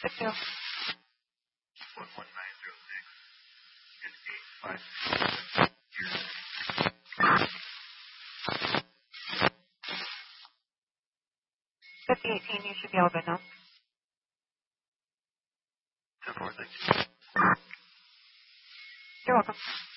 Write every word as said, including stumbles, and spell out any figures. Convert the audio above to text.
Good deal. one one nine zero six and eight five fifty eighteen, you should be all good now. ten four, thank you. You're welcome.